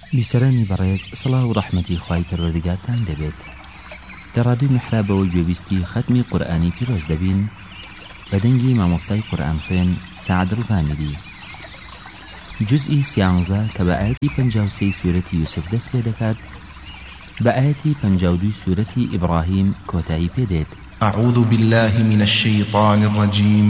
بیسەرانی بەڕێز سڵاو و ڕەحمەتی خوای پەروەردگارتان لەبێت. لە ڕادیۆی میحرابەوە گوێبیستی ختمی قورئانی پیرۆز دەبین بە دەنگی مامۆستای قورئان خوێن سەعد الغامدی. جوزئی 11 کە بە ئاەتی 53 سوورەتی یوسف دەست پێ دەکات بە ئاەتی 52 سوورەتی ئیبراهیم کۆتایی پێدێت. أعوذ بالله من الشيطان الرجيم